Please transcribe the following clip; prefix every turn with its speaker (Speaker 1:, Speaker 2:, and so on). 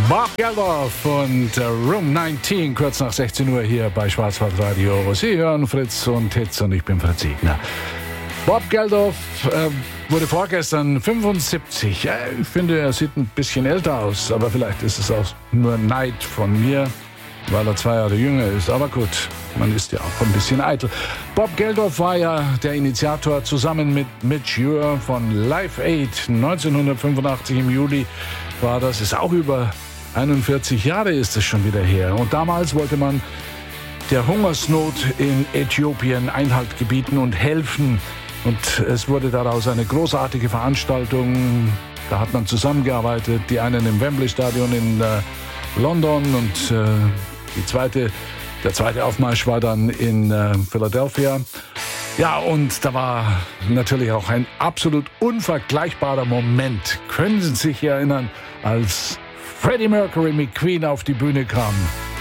Speaker 1: Bob Geldof und Room 19, kurz nach 16 Uhr hier bei Schwarzwaldradio. Sie hören Fritz und Hitz und ich bin Fritz Egner. Bob Geldof wurde vorgestern 75. Ja, ich finde, er sieht ein bisschen älter aus, aber vielleicht ist es auch nur Neid von mir, weil er 2 Jahre jünger ist. Aber gut, man ist ja auch ein bisschen eitel. Bob Geldof war ja der Initiator zusammen mit Midge Ure von Live Aid. 1985 im Juli war das. Ist auch über 41 Jahre ist es schon wieder her. Und damals wollte man der Hungersnot in Äthiopien Einhalt gebieten und helfen. Und es wurde daraus eine großartige Veranstaltung. Da hat man zusammengearbeitet. Die einen im Wembley Stadion in London und der zweite Aufmarsch war dann in Philadelphia. Ja, und da war natürlich auch ein absolut unvergleichbarer Moment. Können Sie sich erinnern, als Freddie Mercury mit Queen auf die Bühne kam?